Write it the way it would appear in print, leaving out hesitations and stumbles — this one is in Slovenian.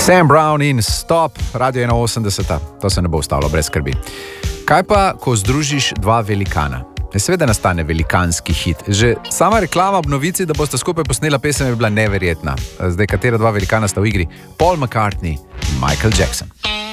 Sam Brown in Stop, Radio 81, to se ne bo ustavilo, brez skrbi. Kaj pa, ko združiš dva velikana? Seveda nastane velikanski hit. Že sama reklama ob novici, da boste skupaj posnela pesem, je bila neverjetna. Zdaj, katera dva velikana sta v igri? Paul McCartney in Michael Jackson.